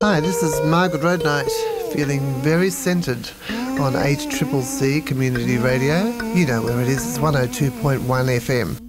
Hi, this is Margaret Roadnight, feeling very centred on 8CCC Community Radio. You know where it is, it's 102.1 FM.